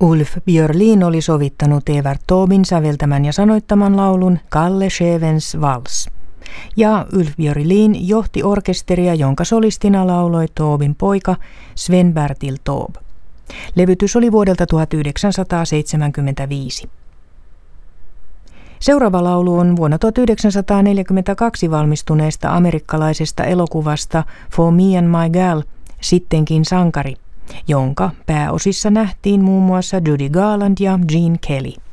Ulf Björlin oli sovittanut Evert Taubin säveltämän ja sanoittaman laulun Kalle Schewens vals. Ja Ulf Björlin johti orkesteria, jonka solistina lauloi Taubin poika Sven-Bertil Taube. Levytys oli vuodelta 1975. Seuraava laulu on vuonna 1942 valmistuneesta amerikkalaisesta elokuvasta For Me and My Gal, sittenkin sankari, jonka pääosissa nähtiin muun muassa Judy Garland ja Gene Kelly.